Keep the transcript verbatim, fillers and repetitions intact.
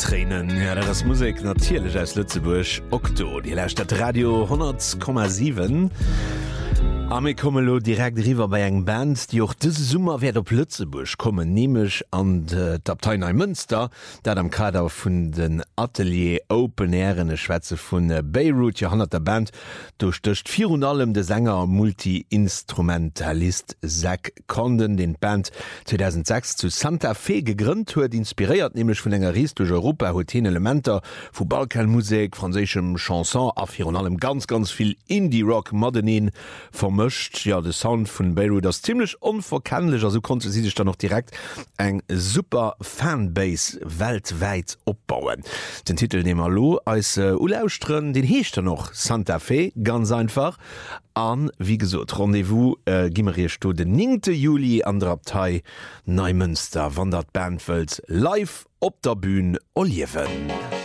Tränen, ja, das Musik natürlich aus Lützeburg. Okto, die Lehrstadt Radio hundert Komma sieben. Ami komme direkt river bei eng Band, die auch diese Summer wer op Lützeburg kommen, nämlich an äh, Abtei Neumünster, dat am Kader vun den Atelier Open Air Schwätze vun äh, Beirut Jahrhundert der Band durchstöcht vier und allem de Sänger Multi-Instrumentalist Zach Condon den Band zweitausendsechs zu Santa Fe gegründet huet, inspiriert nämlich vun enger Ries durch Europa Hotel Elementer vu Balkanmusik, französischem Chanson a vier und allem ganz ganz viel Indie-Rock Modernin vom ja, der Sound von Beirut das ziemlich unverkennlich, also konnte sie sich dann noch direkt eng super Fanbase weltweit opbauen. Den Titel nehmen wir lo als äh, Ulaustren, den hecht er noch Santa Fe, ganz einfach an, wie gesagt, Rendezvous äh, gimmerierst du den neunten Juli an der Abtei Neumünster, wann dat Band live op der Bühne Oliven.